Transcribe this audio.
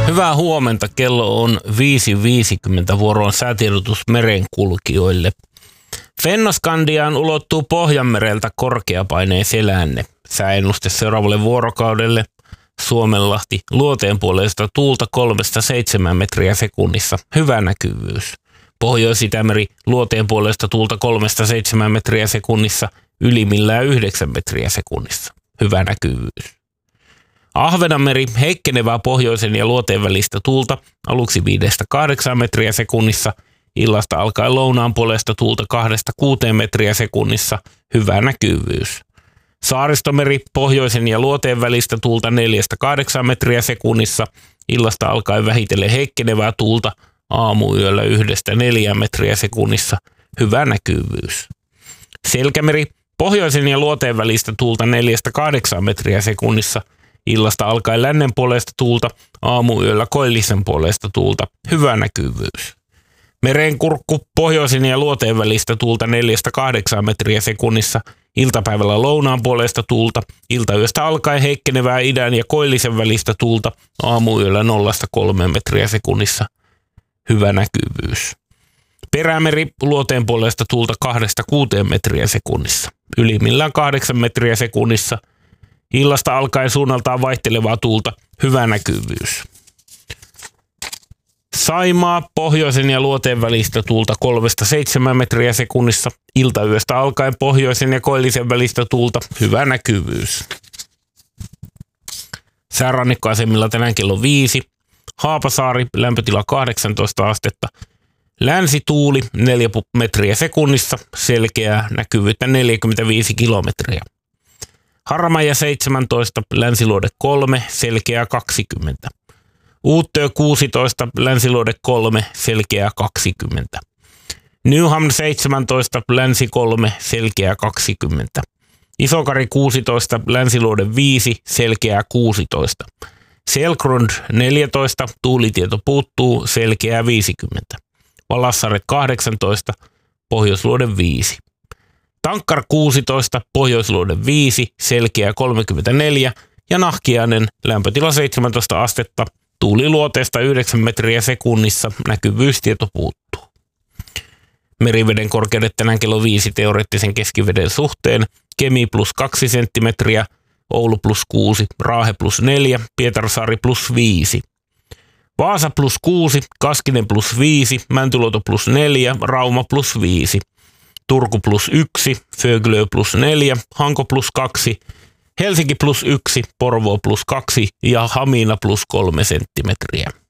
Hyvää huomenta. Kello on 5.50. Vuoroon säätiedotus merenkulkijoille. Fennoskandiaan ulottuu Pohjanmereltä korkeapaineen selänne. Sääennuste seuraavalle vuorokaudelle. Suomenlahti luoteen puolesta tuulta 3-7 metriä sekunnissa. Hyvä näkyvyys. Pohjois-Itämeri luoteen puolesta tuulta 3-7 metriä sekunnissa. Ylimmillään 9 metriä sekunnissa. Hyvä näkyvyys. Ahvenanmeri heikkenevää pohjoisen ja luoteen välistä tuulta aluksi 5-8 metriä sekunnissa. Illasta alkaen lounaan puolesta tuulta 2-6 metriä sekunnissa. Hyvä näkyvyys. Saaristomeri pohjoisen ja luoteen välistä tuulta 4-8 metriä sekunnissa. Illasta alkaen vähitellen heikkenevää tuulta aamuyöllä 1-4 metriä sekunnissa. Hyvä näkyvyys. Selkämeri pohjoisen ja luoteen välistä tuulta 4-8 metriä sekunnissa. Illasta alkaen lännen puolesta tuulta, aamuyöllä koillisen puolesta tuulta. Hyvä näkyvyys. Merenkurkku pohjoisen ja luoteen välistä tuulta 4-8 metriä sekunnissa. Iltapäivällä lounaan puolesta tuulta. Iltayöstä alkaen heikkenevää idän ja koillisen välistä tuulta. Aamuyöllä 0-3 metriä sekunnissa. Hyvä näkyvyys. Perämeri luoteen puolesta tuulta 2-6 metriä sekunnissa. Ylimmillään 8 metriä sekunnissa. Illasta alkaen suunnaltaan vaihtelevaa tuulta. Hyvä näkyvyys. Saimaa pohjoisen ja luoteen välistä tuulta 3-7 metriä sekunnissa. Iltayöstä alkaen pohjoisen ja koillisen välistä tuulta. Hyvä näkyvyys. Säärannikkoasemilla tänään kello 5. Haapasaari lämpötila 18 astetta. Länsituuli 4 metriä sekunnissa. Selkeää näkyvyyttä 45 kilometriä. Harmaja 17, Länsiluode 3, selkeää 20. Uuttöö 16, Länsiluode 3, selkeää 20. Newham 17, Länsi 3, selkeää 20. Isokari 16, Länsiluode 5, selkeää 16. Selkrund 14, tuulitieto puuttuu, selkeää 50. Valassare 18, Pohjoisluode 5. Tankkar 16, Pohjoisluode 5, selkeä 34 ja Nahkiainen lämpötila 17 astetta, tuuli luoteesta 9 metriä sekunnissa, näkyvyystieto puuttuu. Meriveden korkeudet tänään kello 5 teoreettisen keskiveden suhteen, Kemi +2 senttimetriä, Oulu +6, Raahe +4, Pietarsaari +5. Vaasa +6, Kaskinen +5, Mäntyluoto +4, Rauma +5. Turku +1, Föglö +4, Hanko +2, Helsinki +1, Porvoo +2 ja Hamina +3 senttimetriä.